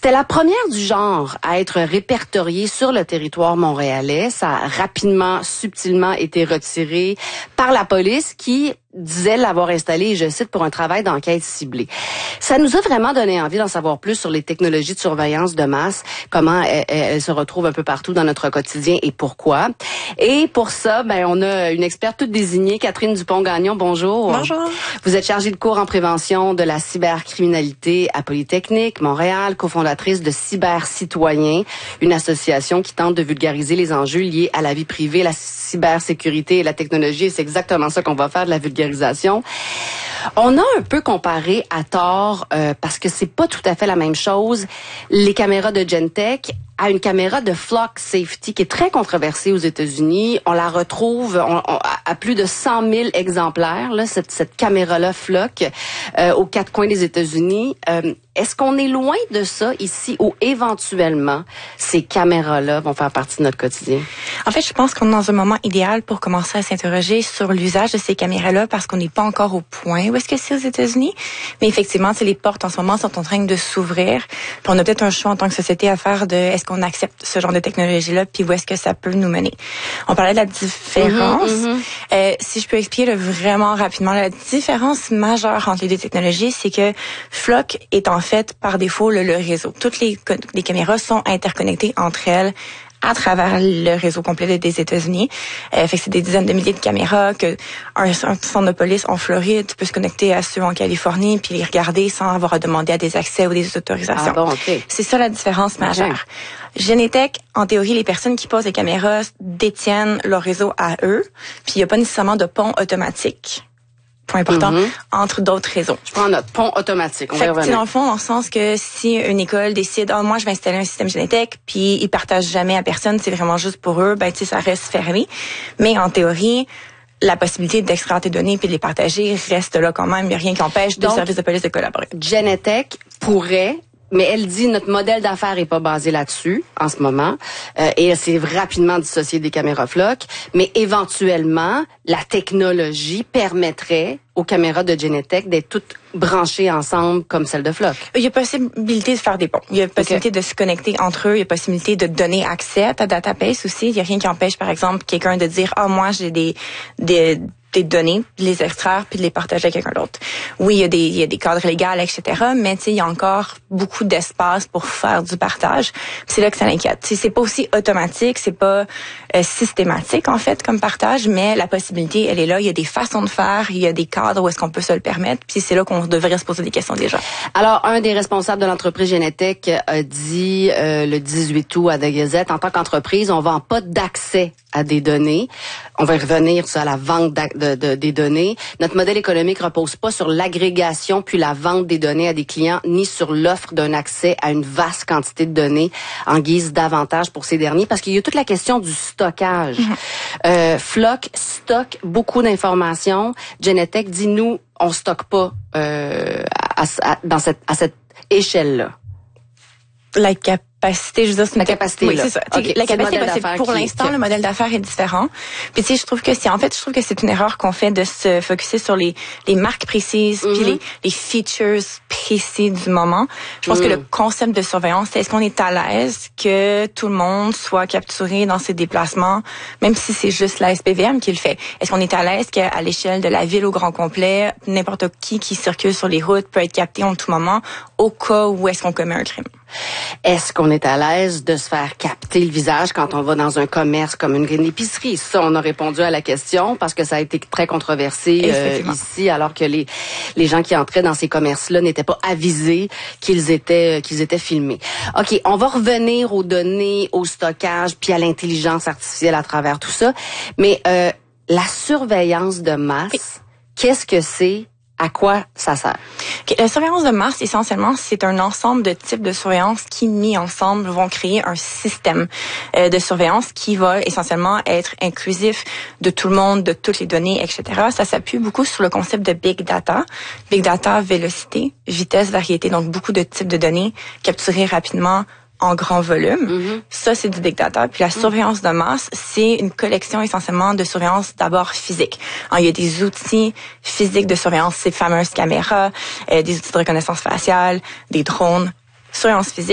C'était la première du genre à être répertoriée sur le territoire montréalais. Ça a rapidement, subtilement été retiré par la police qui disait l'avoir installé, et je cite, pour un travail d'enquête ciblée. Ça nous a vraiment donné envie d'en savoir plus sur les technologies de surveillance de masse, comment elles se retrouvent un peu partout dans notre quotidien et pourquoi. Et pour ça, on a une experte toute désignée, Catherine Dupont-Gagnon. Bonjour. Bonjour. Vous êtes chargée de cours en prévention de la cybercriminalité à Polytechnique Montréal, cofondatrice de Cybercitoyens, une association qui tente de vulgariser les enjeux liés à la vie privée, la cybersécurité et la technologie. Et c'est exactement ça qu'on va faire, de la vulgarisation. On a un peu comparé à tort, parce que c'est pas tout à fait la même chose, les caméras de Genetec à une caméra de Flock Safety qui est très controversée aux États-Unis. On la retrouve à plus de 100 000 exemplaires, là, cette caméra-là Flock, aux quatre coins des États-Unis. Est-ce qu'on est loin de ça ici ou éventuellement ces caméras-là vont faire partie de notre quotidien? En fait, je pense qu'on est dans un moment idéal pour commencer à s'interroger sur l'usage de ces caméras-là parce qu'on n'est pas encore au point où est-ce que c'est aux États-Unis. Mais effectivement, les portes en ce moment sont en train de s'ouvrir. Puis on a peut-être un choix en tant que société à faire de est-ce qu'on accepte ce genre de technologie-là puis où est-ce que ça peut nous mener. On parlait de la différence. Si je peux expliquer vraiment rapidement, la différence majeure entre les deux technologies, c'est que Flock est en fait par défaut le réseau. Toutes les caméras sont interconnectées entre elles à travers le réseau complet des États-Unis. Fait que c'est des dizaines de milliers de caméras que un centre de police en Floride peut se connecter à ceux en Californie puis les regarder sans avoir à demander à des accès ou des autorisations. Ah bon, okay. C'est ça la différence majeure. Genetec, en théorie, les personnes qui posent les caméras détiennent leur réseau à eux, puis il n'y a pas nécessairement de pont automatique. Point important, entre d'autres réseaux. Je prends notre pont automatique. On va revenir. Dans le fond, dans le sens que si une école décide, moi, je vais installer un système Genetec, puis ils partagent jamais à personne, c'est vraiment juste pour eux, ça reste fermé. Mais en théorie, la possibilité d'extraire tes données puis de les partager reste là quand même. Il n'y a rien qui empêche deux services de police de collaborer. Genetec pourrait, mais elle dit notre modèle d'affaires est pas basé là-dessus en ce moment, et elle s'est rapidement dissociée des caméras Flock, mais éventuellement la technologie permettrait aux caméras de Genetec d'être toutes branchées ensemble comme celles de Flock. Il y a possibilité de faire des ponts. Il y a possibilité de se connecter entre eux. Il y a possibilité de donner accès à ta database aussi. Il y a rien qui empêche, par exemple, quelqu'un de dire moi j'ai des données, de les extraire puis de les partager avec quelqu'un d'autre. Oui, il y a des cadres légaux, etc. Mais il y a encore beaucoup d'espace pour faire du partage. C'est là que ça l'inquiète. C'est pas aussi automatique, c'est pas systématique en fait comme partage, mais la possibilité elle est là. Il y a des façons de faire, il y a des cadres où est-ce qu'on peut se le permettre. Puis c'est là qu'on devrait se poser des questions déjà. Alors un des responsables de l'entreprise Genetec a dit le 18 août à The Gazette, en tant qu'entreprise, on vend pas d'accès à des données. On va y revenir sur la vente des données. Notre modèle économique repose pas sur l'agrégation puis la vente des données à des clients, ni sur l'offre d'un accès à une vaste quantité de données en guise d'avantage pour ces derniers, parce qu'il y a toute la question du stockage. Flock stocke beaucoup d'informations. Genetec dit, nous, on stocke pas à cette échelle-là. La capacité, je veux dire, c'est la capacité. Oui, c'est ça. Okay. La capacité, pour l'instant, le modèle d'affaires est différent. Puis je trouve que c'est une erreur qu'on fait de se focusser sur les marques précises puis les features précis du moment. Je pense que le concept de surveillance, c'est est-ce qu'on est à l'aise que tout le monde soit capturé dans ses déplacements, même si c'est juste la SPVM qui le fait. Est-ce qu'on est à l'aise qu'à l'échelle de la ville au grand complet, n'importe qui circule sur les routes peut être capté en tout moment au cas où est-ce qu'on commet un crime? Est-ce qu'on est à l'aise de se faire capter le visage quand on va dans un commerce comme une épicerie? Ça, on a répondu à la question parce que ça a été très controversé ici, alors que les gens qui entraient dans ces commerces-là n'étaient pas avisés qu'ils étaient filmés. OK, on va revenir aux données, au stockage, puis à l'intelligence artificielle à travers tout ça. Mais la surveillance de masse, qu'est-ce que c'est? À quoi ça sert? Okay, la surveillance de masse, essentiellement, c'est un ensemble de types de surveillance qui, mis ensemble, vont créer un système de surveillance qui va essentiellement être inclusif de tout le monde, de toutes les données, etc. Ça s'appuie beaucoup sur le concept de Big Data. Big Data, vélocité, vitesse, variété, donc beaucoup de types de données capturées rapidement en grand volume. Ça, c'est du big data. Puis la surveillance de masse, c'est une collection essentiellement de surveillance d'abord physique. Alors, il y a des outils physiques de surveillance, ces fameuses caméras, des outils de reconnaissance faciale, des drones, surveillance physique.